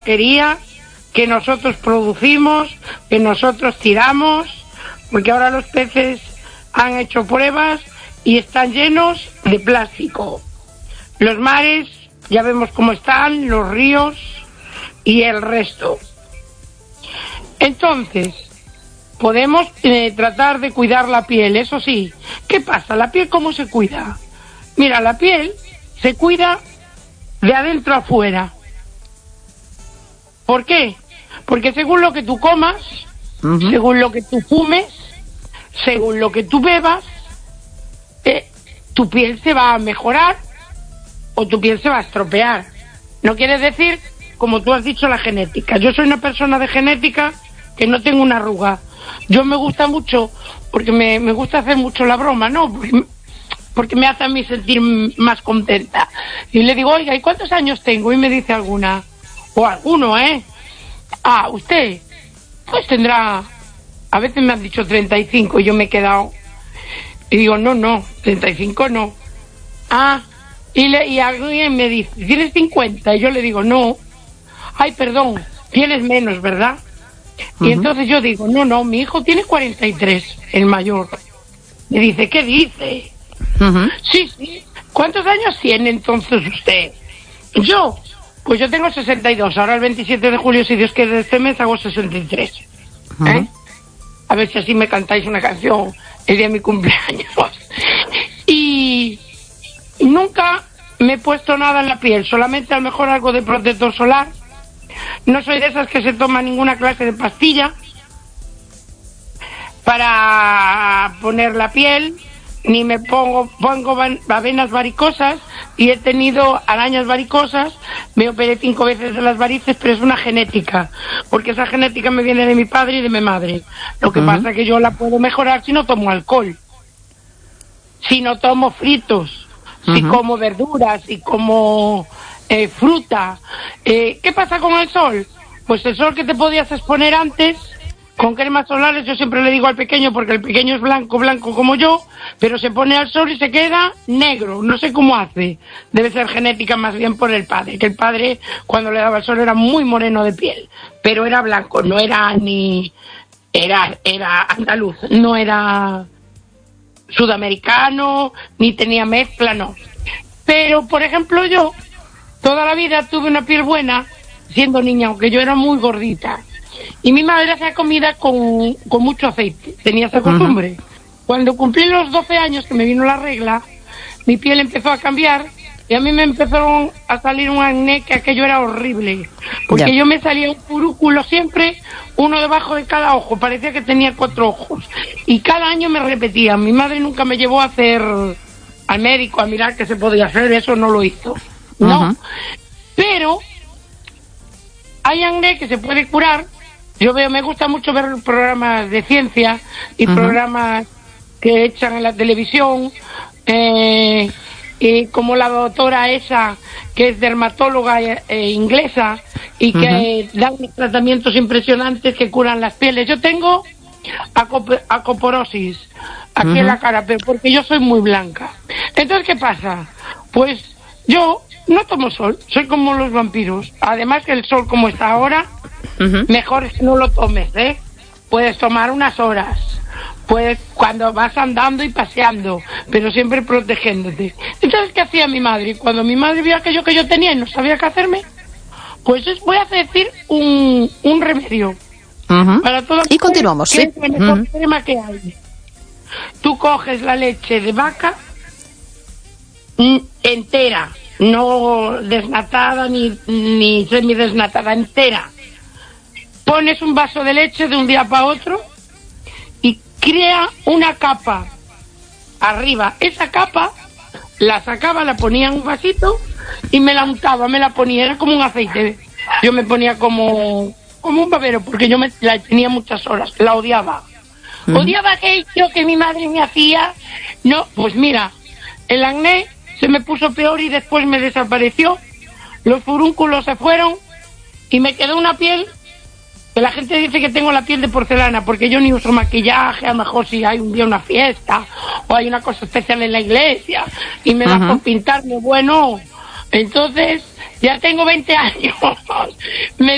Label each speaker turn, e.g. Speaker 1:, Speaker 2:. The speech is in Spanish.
Speaker 1: porquería que nosotros producimos, que nosotros tiramos, porque ahora los peces han hecho pruebas y están llenos de plástico. Los mares, ya vemos cómo están, los ríos y el resto. Entonces, podemos tratar de cuidar la piel, eso sí. ¿Qué pasa? ¿La piel cómo se cuida? Mira, la piel se cuida de adentro a afuera. ¿Por qué? Porque según lo que tú comas, según lo que tú fumes, según lo que tú bebas, tu piel se va a mejorar o tu piel se va a estropear. No quiere decir, como tú has dicho, la genética. Yo soy una persona de genética que no tengo una arruga. Yo me gusta mucho, porque me gusta hacer mucho la broma, ¿no? Porque me hace a mí sentir más contenta. Y le digo, oiga, ¿y cuántos años tengo? Y me dice alguna, o alguno, Ah, usted, pues tendrá, a veces me han dicho 35 y yo me he quedado, y digo, no, 35 no. Ah, y alguien me dice, ¿tienes 50? Y yo le digo, no. Ay, perdón, tienes menos, ¿verdad? Y entonces yo digo, no, mi hijo tiene 43, el mayor. Me dice, ¿qué dice? Sí, ¿cuántos años tiene entonces usted? Yo, pues yo tengo 62, ahora el 27 de julio, si Dios quiere, de este mes hago 63. A ver si así me cantáis una canción el día de mi cumpleaños. Y nunca me he puesto nada en la piel, solamente a lo mejor algo de protector solar. No soy de esas que se toma ninguna clase de pastilla para poner la piel, ni me pongo venas varicosas, y he tenido arañas varicosas. Me operé 5 veces de las varices, pero es una genética, porque esa genética me viene de mi padre y de mi madre. Lo que pasa es que yo la puedo mejorar si no tomo alcohol, si no tomo fritos, si como verduras, si como fruta. ¿Qué pasa con el sol? Pues el sol que te podías exponer antes con cremas solares, yo siempre le digo al pequeño, porque el pequeño es blanco como yo, pero se pone al sol y se queda negro, no sé cómo hace. Debe ser genética más bien por el padre, que el padre cuando le daba el sol era muy moreno de piel, pero era blanco, no era era andaluz, no era sudamericano, ni tenía mezcla, no. Pero, por ejemplo, yo toda la vida tuve una piel buena siendo niña, aunque yo era muy gordita. Y mi madre hacía comida con mucho aceite, tenía esa costumbre. Cuando cumplí los 12 años, que me vino la regla, mi piel empezó a cambiar y a mí me empezaron a salir un acné, que aquello era horrible. Porque yo me salía un furúnculo siempre, uno debajo de cada ojo, parecía que tenía 4 ojos. Y cada año me repetía. Mi madre nunca me llevó a hacer al médico, a mirar qué se podía hacer, eso no lo hizo. No. Pero hay acné que se puede curar. Me gusta mucho ver programas de ciencia y programas que echan en la televisión, y como la doctora esa, que es dermatóloga inglesa, y que dan tratamientos impresionantes que curan las pieles. Yo tengo acoporosis aquí en la cara, pero porque yo soy muy blanca. Entonces, ¿qué pasa? Pues yo no tomo sol, soy como los vampiros. Además que el sol como está ahora, mejor es que no lo tomes, Puedes tomar unas horas, puedes cuando vas andando y paseando, pero siempre protegiéndote. Entonces, ¿qué hacía mi madre? Cuando mi madre vio aquello que yo tenía y no sabía qué hacerme, pues voy a decir un remedio para todo.
Speaker 2: Y continuamos,
Speaker 1: ¿sí? Es el mejor crema que hay. Tú coges la leche de vaca entera, no desnatada ni semidesnatada, entera. Pones un vaso de leche de un día para otro y crea una capa arriba. Esa capa la sacaba, la ponía en un vasito y me la untaba, me la ponía, era como un aceite. Yo me ponía como un babero, porque yo la tenía muchas horas, la odiaba. Odiaba aquello que mi madre me hacía. No, pues mira, el acné se me puso peor y después me desapareció. Los furúnculos se fueron y me quedó una piel que la gente dice que tengo la piel de porcelana, porque yo ni uso maquillaje. A lo mejor si hay un día una fiesta o hay una cosa especial en la iglesia y me da por pintarme, bueno, entonces ya tengo 20 años. Me